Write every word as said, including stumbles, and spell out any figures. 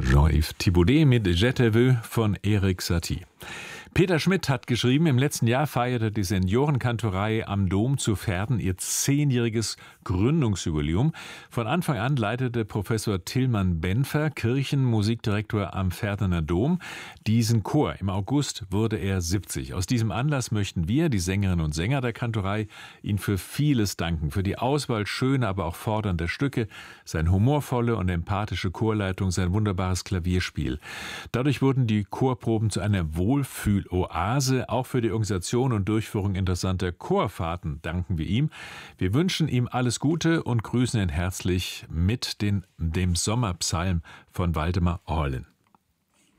Jean-Yves Thibaudet mit Je te veux von Erik Satie. Peter Schmidt hat geschrieben, im letzten Jahr feierte die Seniorenkantorei am Dom zu Verden ihr zehnjähriges Gründungsjubiläum. Von Anfang an leitete Professor Tilman Benfer, Kirchenmusikdirektor am Verdener Dom, diesen Chor. Im August wurde er siebzig. Aus diesem Anlass möchten wir, die Sängerinnen und Sänger der Kantorei, ihm für vieles danken. Für die Auswahl schöner, aber auch fordernder Stücke, seine humorvolle und empathische Chorleitung, sein wunderbares Klavierspiel. Dadurch wurden die Chorproben zu einer Wohlfühl Oase. Auch für die Organisation und Durchführung interessanter Chorfahrten danken wir ihm. Wir wünschen ihm alles Gute und grüßen ihn herzlich mit den, dem Sommerpsalm von Waldemar Orlin.